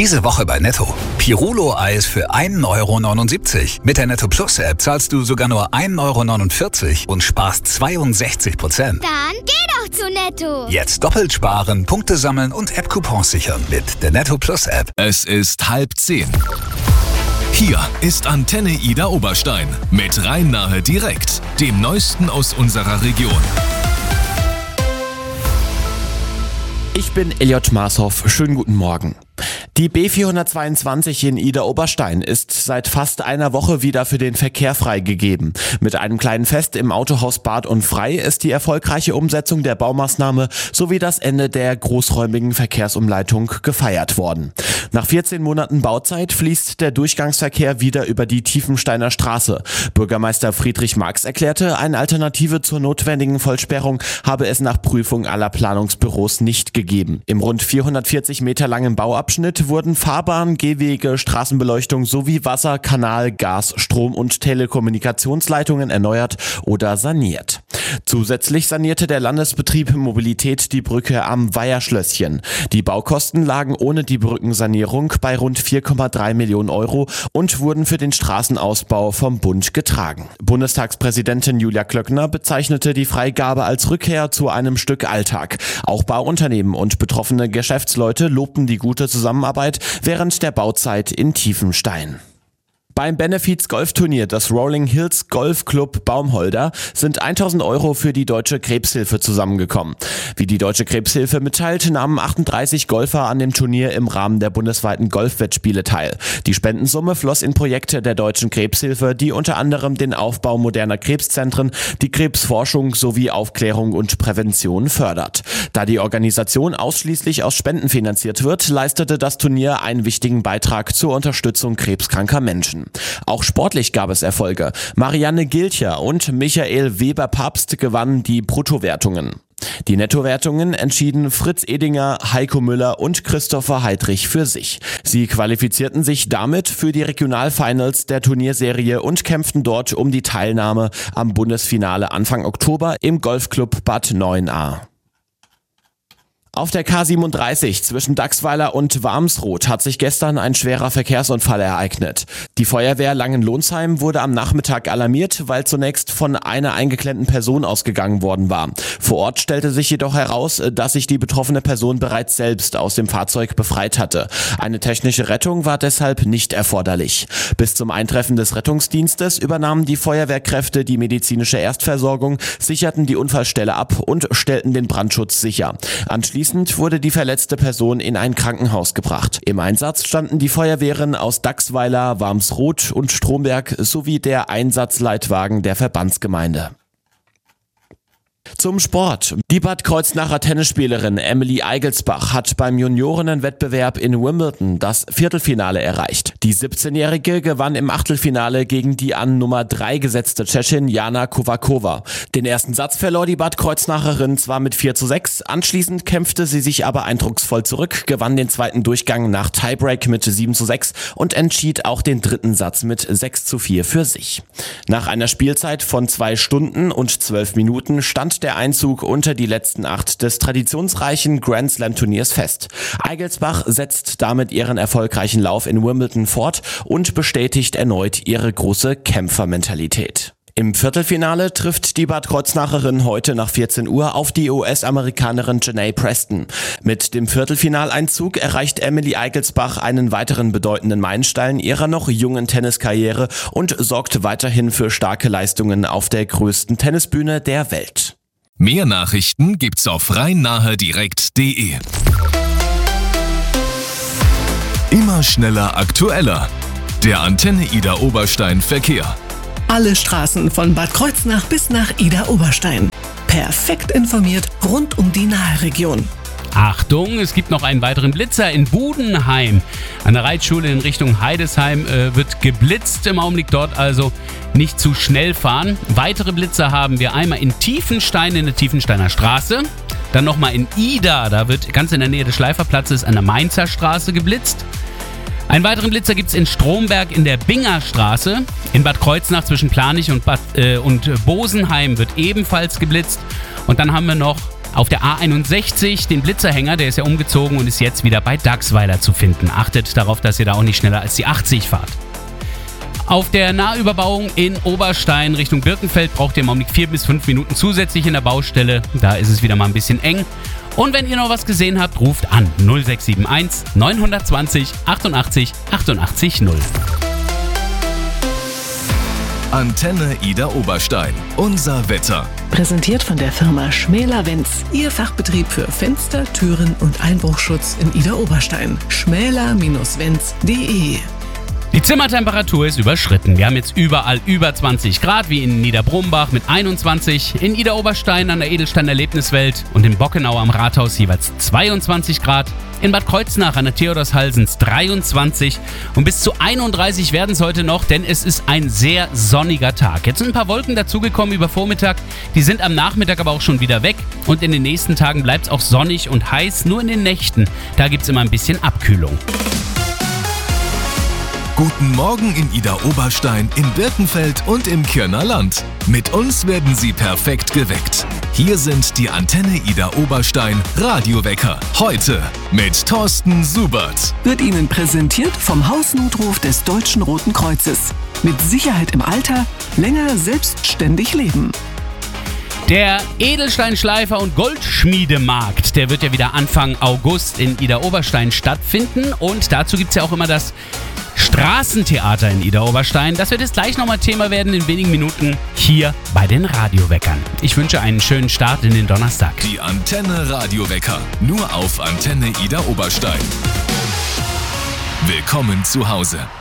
Diese Woche bei Netto. Pirulo-Eis für 1,79 €. Mit der Netto Plus App zahlst du sogar nur 1,49 € und sparst 62%. Dann geh doch zu Netto. Jetzt doppelt sparen, Punkte sammeln und App-Coupons sichern mit der Netto Plus App. Es ist 9:30. Hier ist Antenne Ida Oberstein mit Rhein-Nahe direkt, dem Neuesten aus unserer Region. Ich bin Elliot Marshoff. Schönen guten Morgen. Die B422 in Ida-Oberstein ist seit fast einer Woche wieder für den Verkehr freigegeben. Mit einem kleinen Fest im Autohaus Bad und Frei ist die erfolgreiche Umsetzung der Baumaßnahme sowie das Ende der großräumigen Verkehrsumleitung gefeiert worden. Nach 14 Monaten Bauzeit fließt der Durchgangsverkehr wieder über die Tiefensteiner Straße. Bürgermeister Friedrich Marx erklärte, eine Alternative zur notwendigen Vollsperrung habe es nach Prüfung aller Planungsbüros nicht gegeben. Im rund 440 Meter langen Bauabschnitt wurden Fahrbahn, Gehwege, Straßenbeleuchtung sowie Wasser, Kanal, Gas, Strom und Telekommunikationsleitungen erneuert oder saniert. Zusätzlich sanierte der Landesbetrieb Mobilität die Brücke am Weiherschlösschen. Die Baukosten lagen ohne die Brückensanierung bei rund 4,3 Millionen € und wurden für den Straßenausbau vom Bund getragen. Bundestagspräsidentin Julia Klöckner bezeichnete die Freigabe als Rückkehr zu einem Stück Alltag. Auch Bauunternehmen und betroffene Geschäftsleute lobten die gute Zusammenarbeit während der Bauzeit in Tiefenstein. Beim Benefiz-Golfturnier des Rolling Hills Golf Club Baumholder sind 1.000 € für die Deutsche Krebshilfe zusammengekommen. Wie die Deutsche Krebshilfe mitteilt, nahmen 38 Golfer an dem Turnier im Rahmen der bundesweiten Golfwettspiele teil. Die Spendensumme floss in Projekte der Deutschen Krebshilfe, die unter anderem den Aufbau moderner Krebszentren, die Krebsforschung sowie Aufklärung und Prävention fördert. Da die Organisation ausschließlich aus Spenden finanziert wird, leistete das Turnier einen wichtigen Beitrag zur Unterstützung krebskranker Menschen. Auch sportlich gab es Erfolge. Marianne Gilcher und Michael Weber-Papst gewannen die Bruttowertungen. Die Nettowertungen entschieden Fritz Edinger, Heiko Müller und Christopher Heidrich für sich. Sie qualifizierten sich damit für die Regionalfinals der Turnierserie und kämpften dort um die Teilnahme am Bundesfinale Anfang Oktober im Golfclub Bad 9a. Auf der K37 zwischen Dachsweiler und Warmsroth hat sich gestern ein schwerer Verkehrsunfall ereignet. Die Feuerwehr Langenlonsheim wurde am Nachmittag alarmiert, weil zunächst von einer eingeklemmten Person ausgegangen worden war. Vor Ort stellte sich jedoch heraus, dass sich die betroffene Person bereits selbst aus dem Fahrzeug befreit hatte. Eine technische Rettung war deshalb nicht erforderlich. Bis zum Eintreffen des Rettungsdienstes übernahmen die Feuerwehrkräfte die medizinische Erstversorgung, sicherten die Unfallstelle ab und stellten den Brandschutz sicher. Anschließend wurde die verletzte Person in ein Krankenhaus gebracht. Im Einsatz standen die Feuerwehren aus Dachsweiler, Warmsroth und Stromberg sowie der Einsatzleitwagen der Verbandsgemeinde. Zum Sport. Die Bad Kreuznacher Tennisspielerin Emily Eigelsbach hat beim Juniorinnenwettbewerb in Wimbledon das Viertelfinale erreicht. Die 17-Jährige gewann im Achtelfinale gegen die an Nummer 3 gesetzte Tschechin Jana Kováčová. Den ersten Satz verlor die Bad Kreuznacherin zwar mit 4:6, anschließend kämpfte sie sich aber eindrucksvoll zurück, gewann den zweiten Durchgang nach Tiebreak mit 7:6 und entschied auch den dritten Satz mit 6:4 für sich. Nach einer Spielzeit von 2 Stunden und 12 Minuten stand der Einzug unter die letzten 8 des traditionsreichen Grand Slam Turniers fest. Eigelsbach setzt damit ihren erfolgreichen Lauf in Wimbledon fort und bestätigt erneut ihre große Kämpfermentalität. Im Viertelfinale trifft die Bad Kreuznacherin heute nach 14 Uhr auf die US-Amerikanerin Janay Preston. Mit dem Viertelfinaleinzug erreicht Emily Eigelsbach einen weiteren bedeutenden Meilenstein ihrer noch jungen Tenniskarriere und sorgt weiterhin für starke Leistungen auf der größten Tennisbühne der Welt. Mehr Nachrichten gibt's auf rhein-nahe-direkt.de. Immer schneller, aktueller. Der Antenne Ida Oberstein Verkehr. Alle Straßen von Bad Kreuznach bis nach Ida Oberstein. Perfekt informiert rund um die Nahe-Region. Achtung, es gibt noch einen weiteren Blitzer in Budenheim. An der Reitschule in Richtung Heidesheim wird geblitzt im Augenblick, dort also nicht zu schnell fahren. Weitere Blitzer haben wir einmal in Tiefenstein in der Tiefensteiner Straße. Dann nochmal in Ida, da wird ganz in der Nähe des Schleiferplatzes an der Mainzer Straße geblitzt. Einen weiteren Blitzer gibt es in Stromberg in der Bingerstraße. In Bad Kreuznach zwischen Planich und Bosenheim wird ebenfalls geblitzt. Und dann haben wir noch Auf der A61 den Blitzerhänger, der ist ja umgezogen und ist jetzt wieder bei Dachsweiler zu finden. Achtet darauf, dass ihr da auch nicht schneller als die 80 fahrt. Auf der Nahüberbauung in Oberstein Richtung Birkenfeld braucht ihr im Augenblick 4 bis 5 Minuten zusätzlich in der Baustelle. Da ist es wieder mal ein bisschen eng. Und wenn ihr noch was gesehen habt, ruft an 0671 920 88 88 0. Antenne Ida Oberstein. Unser Wetter. Präsentiert von der Firma Schmäler-Wenz. Ihr Fachbetrieb für Fenster, Türen und Einbruchschutz in Ida Oberstein. schmäler-wenz.de. Die Zimmertemperatur ist überschritten. Wir haben jetzt überall über 20 Grad, wie in Niederbrumbach mit 21, in Ida Oberstein an der Edelstein Erlebniswelt und in Bockenau am Rathaus jeweils 22 Grad. In Bad Kreuznach an der Theodorshall sind es 23 und bis zu 31 werden es heute noch, denn es ist ein sehr sonniger Tag. Jetzt sind ein paar Wolken dazugekommen über Vormittag, die sind am Nachmittag aber auch schon wieder weg und in den nächsten Tagen bleibt es auch sonnig und heiß, nur in den Nächten, da gibt es immer ein bisschen Abkühlung. Guten Morgen in Ida Oberstein, in Birkenfeld und im Kirner Land. Mit uns werden Sie perfekt geweckt. Hier sind die Antenne Ida Oberstein Radiowecker. Heute mit Thorsten Subert. Wird Ihnen präsentiert vom Hausnotruf des Deutschen Roten Kreuzes. Mit Sicherheit im Alter, länger selbstständig leben. Der Edelsteinschleifer- und Goldschmiedemarkt, der wird ja wieder Anfang August in Ida Oberstein stattfinden und dazu gibt es ja auch immer das Straßentheater in Ida Oberstein. Das wird jetzt gleich nochmal Thema werden in wenigen Minuten hier bei den Radioweckern. Ich wünsche einen schönen Start in den Donnerstag. Die Antenne Radiowecker, nur auf Antenne Ida Oberstein. Willkommen zu Hause.